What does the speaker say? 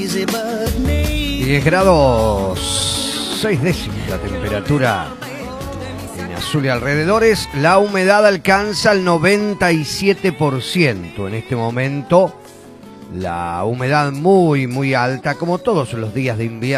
10 grados 6 décimas la temperatura en Azul y alrededores. La humedad alcanza el 97% en este momento. La humedad muy alta, como todos los días de invierno.